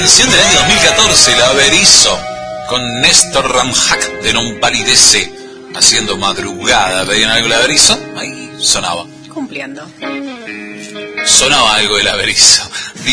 canción del año 2014, La Berizo, con Néstor Ramjac de Non Palidece, haciendo madrugada. ¿Pedían algo de La Berizo? Ahí sonaba. Cumpliendo. Sonaba algo de La Berizo.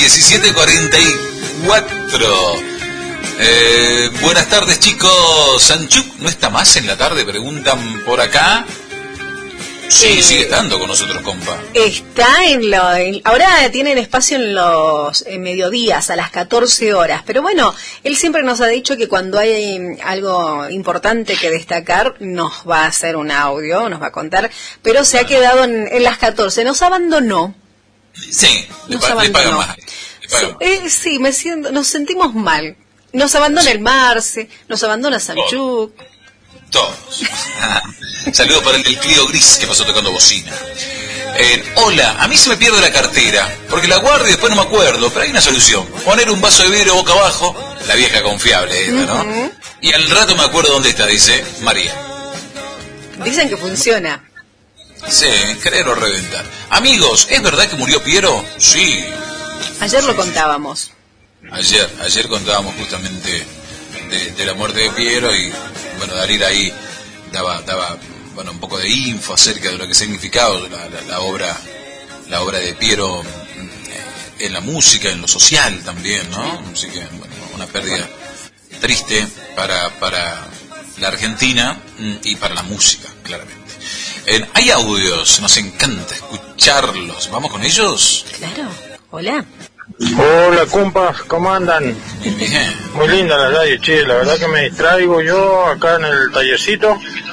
17:44. Buenas tardes, chicos. Sanchuk no está más en la tarde, preguntan por acá. Sí, sigue estando con nosotros, compa. Está ahora tienen espacio en los mediodías, a las 14 horas. Pero bueno, él siempre nos ha dicho que cuando hay algo importante que destacar, nos va a hacer un audio, nos va a contar. Pero se ha quedado en las 14. Nos abandonó. Sí, le pagan más. Sí, nos sentimos mal. Nos abandona el Marce, nos abandona Sanchuk. Todos. Saludos para el del Clio Gris que pasó tocando bocina. Hola, a mí se me pierde la cartera, porque la guardo y después no me acuerdo, pero hay una solución. Poner un vaso de vidrio boca abajo, la vieja confiable esta, ¿no? Y al rato me acuerdo dónde está, dice María. Dicen que funciona. Sí, creer o reventar. Amigos, ¿es verdad que murió Piero? Sí. Ayer lo contábamos. Ayer contábamos justamente de la muerte de Piero y bueno, Darín ahí daba bueno, un poco de info acerca de lo que significaba la obra de Piero en la música, en lo social también, ¿no? Así que bueno, una pérdida triste para la Argentina y para la música, claramente. Hay audios, nos encanta escucharlos. ¿Vamos con ellos? Claro. Hola. Hola, compas, ¿cómo andan? Bien. Muy linda la radio, che, la verdad que me distraigo yo acá en el tallercito,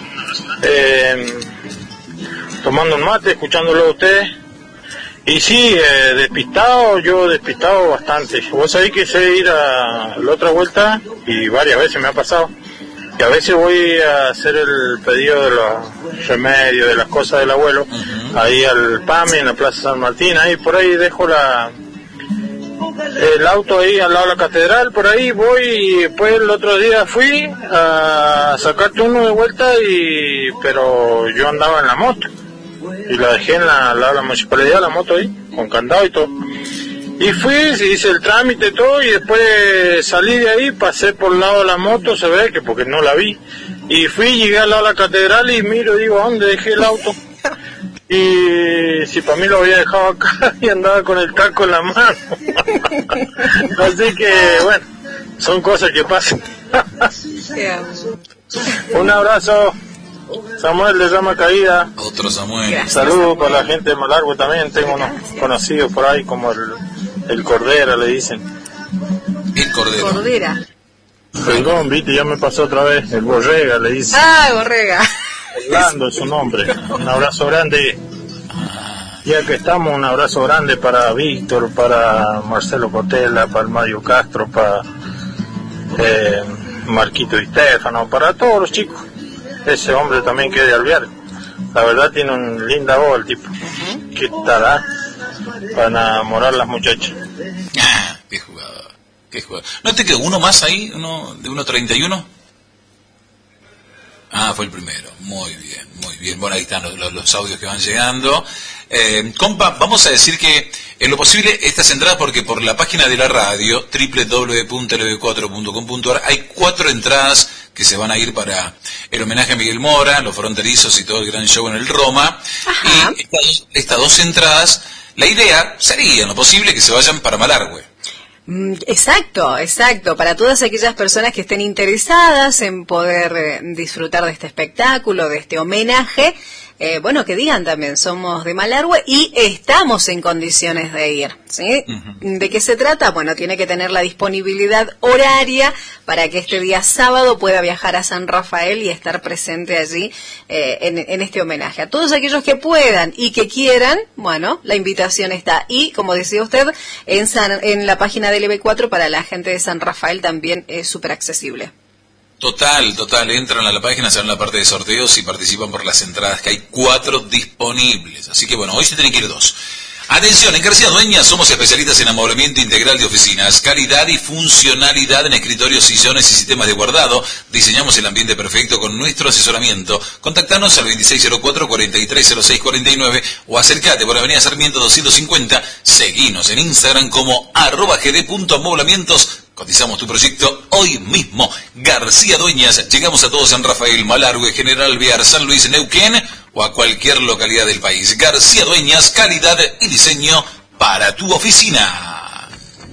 tomando un mate, escuchándolo a ustedes. Y sí, despistado bastante. Vos sabés que sé ir a la otra vuelta, y varias veces me ha pasado, que a veces voy a hacer el pedido de los remedios, de las cosas del abuelo, ahí al PAMI, en la Plaza San Martín, ahí por ahí dejo el auto ahí al lado de la catedral, por ahí voy, y después el otro día fui a sacar turno de vuelta, pero yo andaba en la moto y la dejé al lado de la municipalidad, la moto ahí, con candado y todo. Y fui, hice el trámite y todo, y después salí de ahí, pasé por el lado de la moto, se ve que porque no la vi, y llegué al lado de la catedral y miro, digo, ¿dónde dejé el auto? Y si para mí lo había dejado acá y andaba con el taco en la mano. Así que bueno, son cosas que pasan. Un abrazo. Samuel de Llama Caída. Otro Samuel. Saludos para la gente de Malargüe también. Tengo unos conocidos por ahí como el Cordera, le dicen. El Cordera. Perdón, viste, ya me pasó otra vez. El Borrega, le dicen. Ah, Borrega. Orlando es su nombre. Un abrazo grande. Ya que estamos, un abrazo grande para Víctor, para Marcelo Cotela, para el Mario Castro, para Marquito y Stefano, para todos los chicos. Ese hombre también que es de Alvear. La verdad tiene una linda voz el tipo. ¿Qué tal, para enamorar a las muchachas? Qué jugador. ¿No te quedó uno más ahí? ¿Uno de 1.31? Fue el primero. Muy bien. Bueno, ahí están los audios que van llegando. Compa, vamos a decir que en lo posible estas entradas, porque por la página de la radio, www.lb4.com.ar, hay 4 entradas que se van a ir para el homenaje a Miguel Mora, los fronterizos y todo el gran show en el Roma. Ajá. Y estas 2 entradas, la idea sería, en lo posible, que se vayan para Malargüe. Exacto, para todas aquellas personas que estén interesadas en poder disfrutar de este espectáculo, de este homenaje, bueno, que digan también, somos de Malargüe y estamos en condiciones de ir, ¿sí? ¿De qué se trata? Bueno, tiene que tener la disponibilidad horaria para que este día sábado pueda viajar a San Rafael y estar presente allí en este homenaje. A todos aquellos que puedan y que quieran, bueno, la invitación está. Y, como decía usted, en la página del LB4 para la gente de San Rafael también es súper accesible. Total, entran a la página, se van a la parte de sorteos y participan por las entradas, que hay 4 disponibles. Así que bueno, hoy se tienen que ir 2. Atención, en García Dueñas somos especialistas en amoblamiento integral de oficinas, calidad y funcionalidad en escritorios, sillones y sistemas de guardado. Diseñamos el ambiente perfecto con nuestro asesoramiento. Contactanos al 2604-430649 o acércate por Avenida Sarmiento 250. Seguinos en Instagram como @gd.amoblamientos. Cotizamos tu proyecto hoy mismo. García Dueñas, llegamos a todos en Rafael, Malargüe, General Viar, San Luis, Neuquén o a cualquier localidad del país. García Dueñas, calidad y diseño para tu oficina.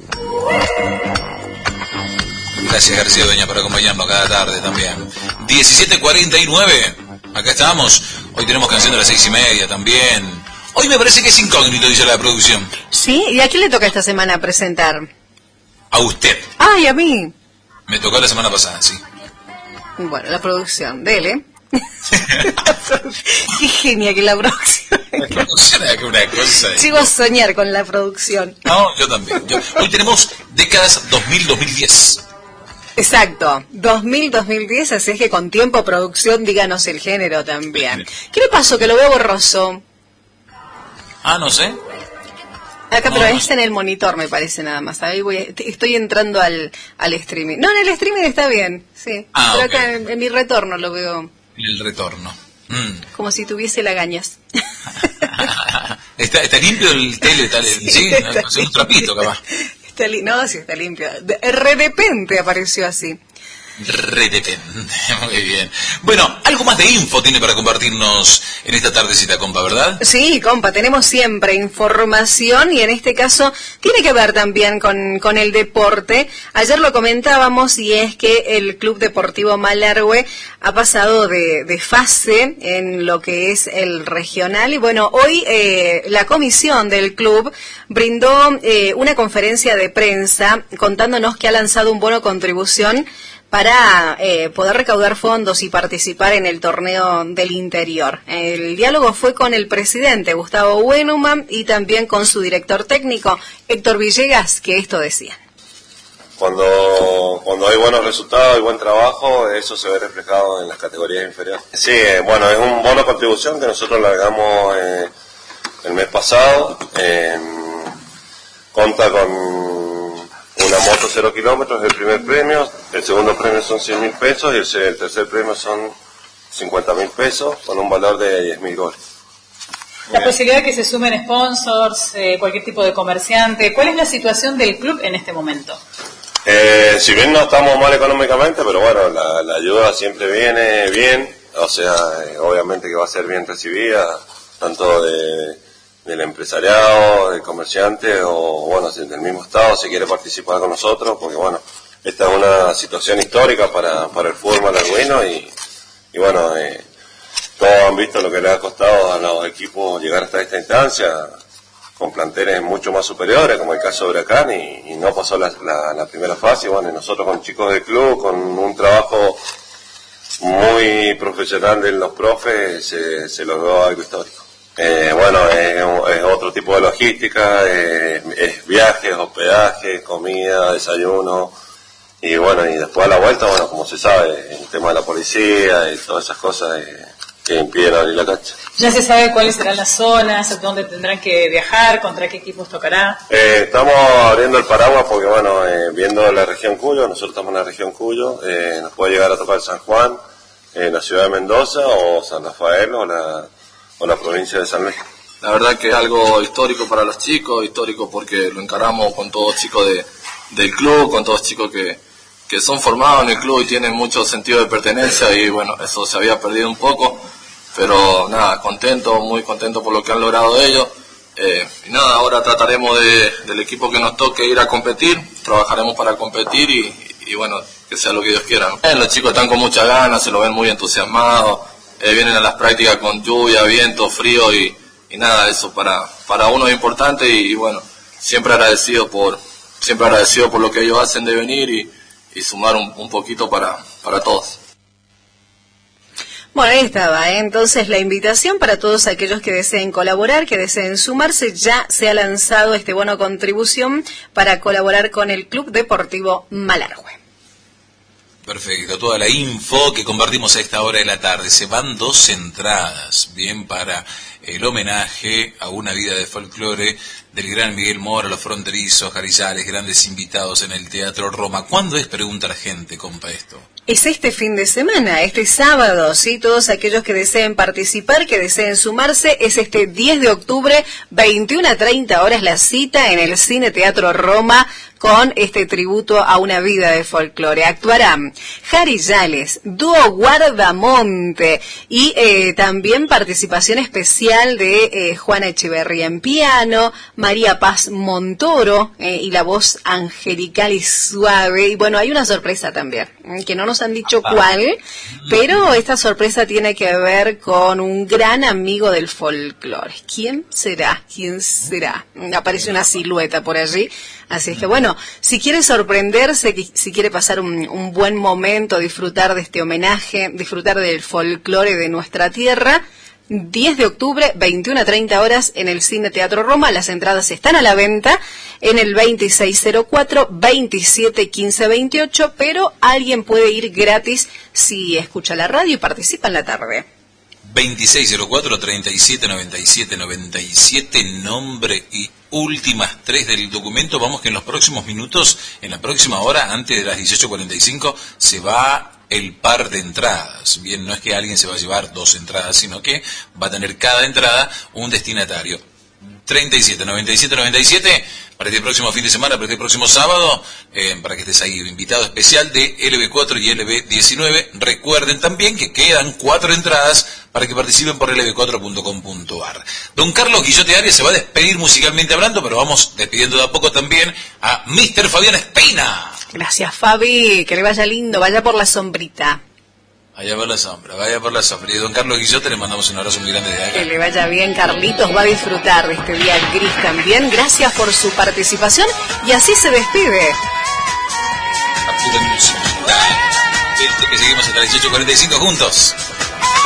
Gracias García Dueñas por acompañarnos cada tarde también. 17:49, acá estamos. Hoy tenemos canción de las 6:30 también. Hoy me parece que es incógnito, dice la producción. Sí, ¿y a quién le toca esta semana presentar? A usted. ¡Ay, a mí! Me tocó la semana pasada, sí. Bueno, la producción, dele. Qué genia que la producción. La producción es una cosa. Llego a soñar con la producción. No, yo también. Hoy tenemos décadas 2000-2010. Exacto, 2000-2010, así es que con tiempo, producción, díganos el género también. ¿Qué le pasó? Que lo veo borroso. Ah, no sé. Acá, pero es en el monitor, me parece, nada más. Ahí estoy entrando al streaming. No, en el streaming está bien, sí. Ah, pero okay. acá en mi retorno lo veo. El retorno. Como si tuviese lagañas. ¿Está limpio el tele? Sí, está un trapito, capaz. No, sí está limpio. De repente apareció así. Redepende, muy bien. Bueno, algo más de info tiene para compartirnos en esta tardecita, compa, ¿verdad? Sí, compa, tenemos siempre información y en este caso tiene que ver también con el deporte. Ayer lo comentábamos y es que el Club Deportivo Malargüe ha pasado de fase en lo que es el regional y bueno, hoy la comisión del club brindó una conferencia de prensa contándonos que ha lanzado un bono contribución para poder recaudar fondos y participar en el torneo del interior. El diálogo fue con el presidente Gustavo Huenuman y también con su director técnico Héctor Villegas, que esto decía. Cuando hay buenos resultados y buen trabajo, eso se ve reflejado en las categorías inferiores. Sí, bueno, es un bono contribución que nosotros largamos el mes pasado. Conta con una moto 0 kilómetros, el primer premio, el segundo premio son 100.000 pesos y el tercer premio son 50.000 pesos con un valor de 10.000 goles. La posibilidad de que se sumen sponsors, cualquier tipo de comerciante, ¿cuál es la situación del club en este momento? Si bien no estamos mal económicamente, pero bueno, la ayuda siempre viene bien, o sea, obviamente que va a ser bien recibida, tanto del empresariado, del comerciante o bueno, del mismo Estado si quiere participar con nosotros, porque bueno, esta es una situación histórica para el fútbol malargüeño y bueno, todos han visto lo que le ha costado a los equipos llegar hasta esta instancia, con planteles mucho más superiores, como el caso de Huracán, y no pasó la primera fase, y bueno, y nosotros con chicos del club, con un trabajo muy profesional de los profes, se logró algo histórico. Bueno, es otro tipo de logística, es viajes, hospedaje, comida, desayuno, y bueno, y después a la vuelta, bueno, como se sabe, el tema de la policía y todas esas cosas que impiden abrir la cancha. ¿Ya se sabe cuáles serán las zonas, dónde tendrán que viajar, contra qué equipos tocará? Estamos abriendo el paraguas porque, bueno, viendo la región Cuyo, nosotros estamos en la región Cuyo, nos puede llegar a tocar San Juan, la ciudad de Mendoza o San Rafael o la provincia de San Luis. La verdad que es algo histórico para los chicos, histórico porque lo encaramos con todos chicos del club, con todos chicos que son formados en el club y tienen mucho sentido de pertenencia y bueno, eso se había perdido un poco, pero nada, muy contento por lo que han logrado ellos. Y nada, ahora trataremos del equipo que nos toque ir a competir, trabajaremos para competir y bueno, que sea lo que Dios quiera, ¿no? Los chicos están con muchas ganas, se lo ven muy entusiasmados, vienen a las prácticas con lluvia, viento, frío y nada, eso para uno es importante y bueno, siempre agradecido por lo que ellos hacen de venir y sumar un poquito para todos. Bueno, ahí estaba, entonces la invitación para todos aquellos que deseen colaborar, que deseen sumarse, ya se ha lanzado este bono contribución para colaborar con el Club Deportivo Malargüe. Perfecto, toda la info que compartimos a esta hora de la tarde. Se van 2 entradas, bien, para el homenaje a una vida de folclore del gran Miguel Mora, los fronterizos, Jarizales, grandes invitados en el Teatro Roma. ¿Cuándo es? Pregunta la gente, compa, esto. Es este fin de semana, este sábado, ¿sí? Todos aquellos que deseen participar, que deseen sumarse, es este 10 de octubre, 21 a 30 horas la cita en el Cine Teatro Roma con este tributo a una vida de folclore. Actuarán Jarizales, Dúo Guardamonte y también participación especial de Juana Echeverría en piano, María Paz Montoro y la voz angelical y suave. Y bueno, hay una sorpresa también, que no nos han dicho cuál, pero esta sorpresa tiene que ver con un gran amigo del folclore. ¿Quién será? ¿Quién será? Aparece una silueta por allí. Así es que bueno, si quiere sorprenderse, si quiere pasar un buen momento, disfrutar de este homenaje, disfrutar del folclore de nuestra tierra, 10 de octubre, 21 a 30 horas en el Cine Teatro Roma. Las entradas están a la venta en el 2604-271528, pero alguien puede ir gratis si escucha la radio y participa en la tarde. 2604-379797, nombre y últimas 3 del documento. Vamos que en los próximos minutos, en la próxima hora, antes de las 18:45, se va el par de entradas. Bien, no es que alguien se va a llevar 2 entradas, sino que va a tener cada entrada un destinatario. 379797 para este próximo fin de semana, para este próximo sábado, para que estés ahí, invitado especial de LB4 y LB19. Recuerden también que quedan 4 entradas para que participen por lb4.com.ar. Don Carlos Guillote Arias se va a despedir musicalmente hablando, pero vamos despidiendo de a poco también a Mr. Fabián Espina. Gracias, Fabi, que le vaya lindo, vaya por la sombrita. Vaya por la sombra, vaya por la sombra. Y don Carlos Guillote le mandamos un abrazo muy grande de acá. Que le vaya bien, Carlitos, va a disfrutar de este día gris también. Gracias por su participación y así se despide. A pura música. Que seguimos hasta las 18:45 juntos.